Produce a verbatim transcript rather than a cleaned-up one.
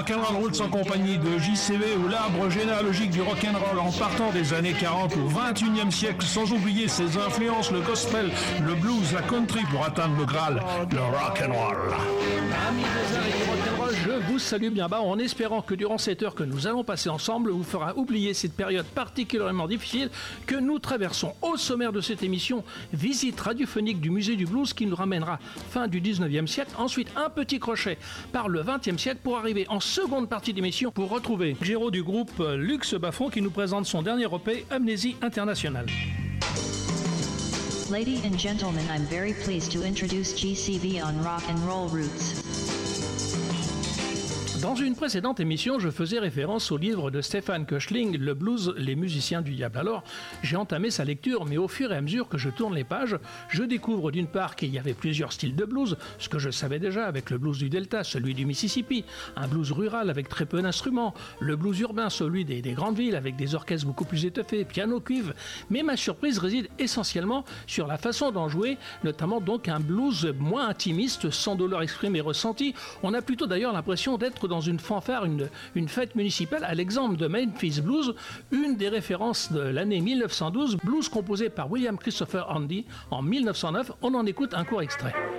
Rock'n'Roll Roots en compagnie de J C V ou l'arbre généalogique du rock'n'roll en partant des années quarante au vingt et unième siècle, sans oublier ses influences, le gospel, le blues, la country pour atteindre le Graal, le rock'n'roll. Amis des arts et du rock'n'roll, je vous salue bien bas en espérant que durant cette heure que nous allons passer ensemble vous fera oublier cette période particulièrement difficile que nous traversons. Au sommaire de cette émission, visite radiophonique du musée du blues qui nous ramènera fin du dix-neuvième siècle, ensuite un petit crochet par le vingtième siècle pour arriver en seconde partie d'émission pour retrouver Géraud du groupe Luxe Bafon qui nous présente son dernier E P Amnésie Internationale. Ladies and gentlemen, I'm very pleased to introduce G C V on Rock and Roll Roots. Dans une précédente émission, je faisais référence au livre de Stefan Köchling, Le blues, les musiciens du diable. Alors, j'ai entamé sa lecture, mais au fur et à mesure que je tourne les pages, je découvre d'une part qu'il y avait plusieurs styles de blues, ce que je savais déjà avec le blues du Delta, celui du Mississippi, un blues rural avec très peu d'instruments, le blues urbain, celui des, des grandes villes avec des orchestres beaucoup plus étoffés, piano, cuivre. Mais ma surprise réside essentiellement sur la façon d'en jouer, notamment donc un blues moins intimiste, sans douleur exprimée et ressentie. On a plutôt d'ailleurs l'impression d'être dans une fanfare, une, une fête municipale, à l'exemple de Memphis Blues, une des références de l'année mille neuf cent douze, blues composé par William Christopher Handy en mille neuf cent neuf. On en écoute un court extrait.